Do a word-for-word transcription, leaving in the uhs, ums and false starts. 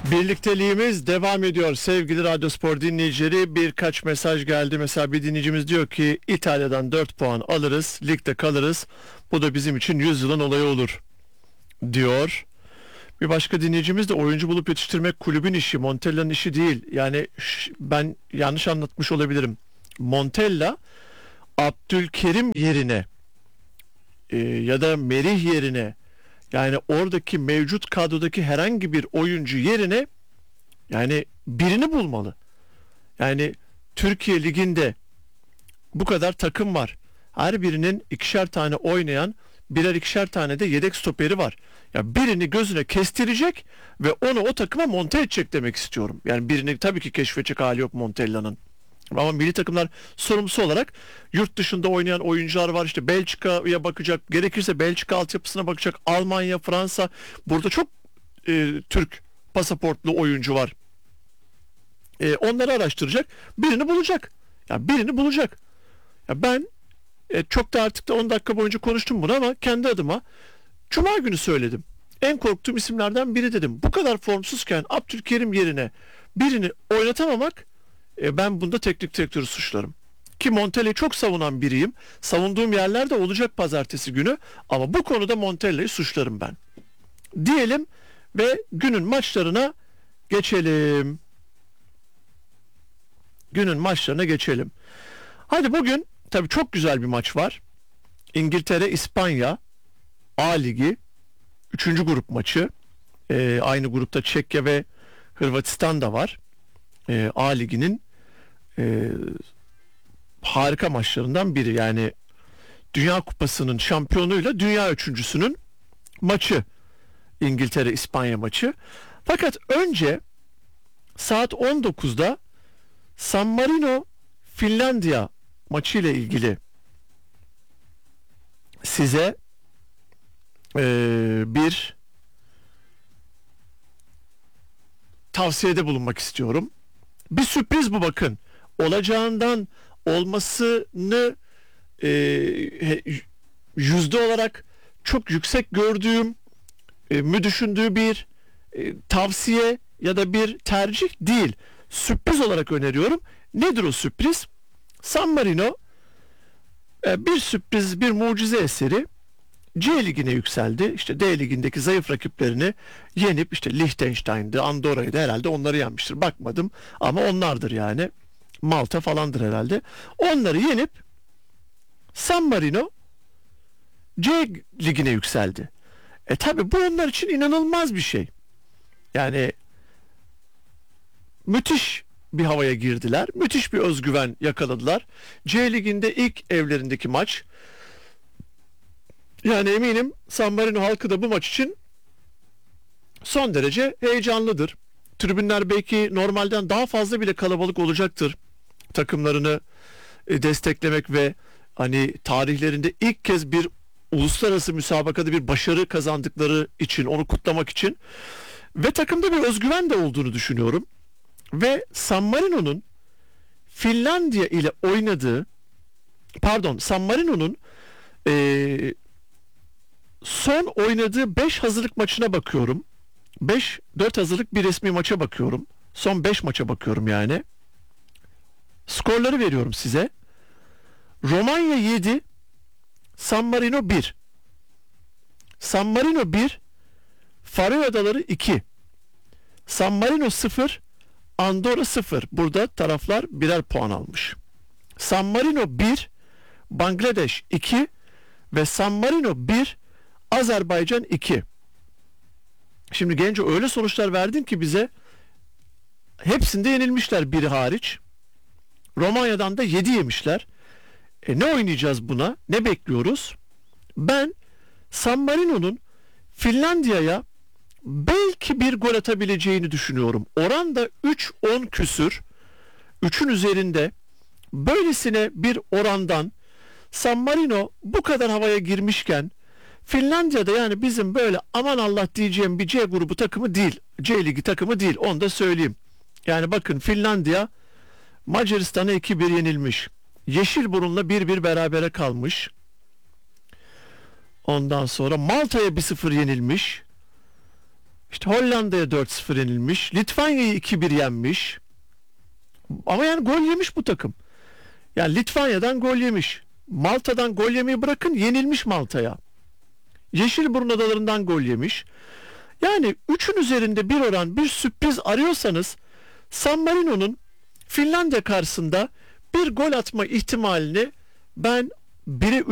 Birlikteliğimiz devam ediyor sevgili Radyospor dinleyicileri. Birkaç mesaj geldi. Mesela bir dinleyicimiz diyor ki İtalya'dan dört puan alırız, ligde kalırız. Bu da bizim için yüz yılın olayı olur diyor. Bir başka dinleyicimiz de oyuncu bulup yetiştirmek kulübün işi, Montella'nın işi değil. Yani ben yanlış anlatmış olabilirim. Montella Abdülkerim yerine e, ya da Merih yerine, yani oradaki mevcut kadrodaki herhangi bir oyuncu yerine yani birini bulmalı. Yani Türkiye Ligi'nde bu kadar takım var. Her birinin ikişer tane oynayan, birer ikişer tane de yedek stoperi var. Ya birini gözüne kestirecek ve onu o takıma monte edecek demek istiyorum. Yani birini tabii ki keşfedecek hali yok Montella'nın. Ama milli takımlar sorumlusu olarak yurt dışında oynayan oyuncular var. İşte Belçika'ya bakacak, gerekirse Belçika altyapısına bakacak, Almanya, Fransa. Burada çok e, Türk pasaportlu oyuncu var. E, onları araştıracak, birini bulacak. Ya birini bulacak. Ya ben e, çok da artık da on dakika boyunca konuştum bunu ama kendi adıma Cuma günü söyledim. En korktuğum isimlerden biri dedim. Bu kadar formsuzken Abdülkerim yerine birini oynatamamak, e, ben bunda teknik direktörü suçlarım. Ki Montella'yı çok savunan biriyim. Savunduğum yerlerde olacak pazartesi günü ama bu konuda Montella'yı suçlarım ben. Diyelim ve günün maçlarına geçelim. Günün maçlarına geçelim. Hadi bugün tabii çok güzel bir maç var. İngiltere, İspanya A Ligi üçüncü grup maçı. Ee, aynı grupta Çekya ve Hırvatistan da var. Ee, A Ligi'nin e, harika maçlarından biri. Yani Dünya Kupası'nın şampiyonuyla dünya üçüncüsünün maçı. İngiltere-İspanya maçı. Fakat önce saat on dokuzda San Marino Finlandiya maçı ile ilgili size Ee, bir tavsiyede bulunmak istiyorum. Bir sürpriz bu, bakın. Olacağından olmasını e, yüzde olarak çok yüksek gördüğüm, e, mü düşündüğü bir e, tavsiye ya da bir tercih değil. Sürpriz olarak öneriyorum. Nedir o sürpriz? San Marino e, bir sürpriz, bir mucize eseri C Ligi'ne yükseldi. İşte D Ligi'ndeki zayıf rakiplerini yenip, işte Liechtenstein'dı, Andorra'ydı, herhalde onları yenmiştir. Bakmadım ama onlardır yani. Malta falandır herhalde. Onları yenip San Marino C Ligi'ne yükseldi. E tabi bu onlar için inanılmaz bir şey. Yani müthiş bir havaya girdiler. Müthiş bir özgüven yakaladılar. C Ligi'nde ilk evlerindeki maç. Yani eminim San Marino halkı da bu maç için son derece heyecanlıdır. Tribünler belki normalden daha fazla bile kalabalık olacaktır. Takımlarını desteklemek ve hani tarihlerinde ilk kez bir uluslararası müsabakada bir başarı kazandıkları için, onu kutlamak için, ve takımda bir özgüven de olduğunu düşünüyorum. Ve San Marino'nun Finlandiya ile oynadığı, pardon San Marino'nun eee son oynadığı beş hazırlık maçına bakıyorum. beş dört hazırlık, bir resmi maça bakıyorum. Son beş maça bakıyorum yani. Skorları veriyorum size. Romanya yedi, San Marino bir. San Marino bir, Faroe Adaları iki. San Marino sıfır, Andorra sıfır. Burada taraflar birer puan almış. San Marino bir, Bangladeş iki ve San Marino bir, Azerbaycan iki. Şimdi Genco öyle sonuçlar verdin ki bize, hepsinde yenilmişler biri hariç. Romanya'dan da yedi yemişler. E ne oynayacağız buna? Ne bekliyoruz? Ben San Marino'nun Finlandiya'ya belki bir gol atabileceğini düşünüyorum. Oran da üç on küsür. üçün üzerinde. Böylesine bir orandan San Marino bu kadar havaya girmişken, Finlandiya'da yani bizim böyle aman Allah diyeceğim bir C grubu takımı değil. C Ligi takımı değil. Onu da söyleyeyim. Yani bakın, Finlandiya Macaristan'a iki bir yenilmiş. Yeşilburun'la bir bir berabere kalmış. Ondan sonra Malta'ya bir sıfır yenilmiş. İşte İşte Hollanda'ya dört sıfır yenilmiş. Litvanya'yı iki bir yenmiş. Ama yani gol yemiş bu takım. Yani Litvanya'dan gol yemiş. Malta'dan gol yemeyi bırakın, yenilmiş Malta'ya. Yeşilburun Adaları'ndan gol yemiş. Yani üçün üzerinde bir oran, bir sürpriz arıyorsanız San Marino'nun Finlandiya karşısında bir gol atma ihtimalini ben bire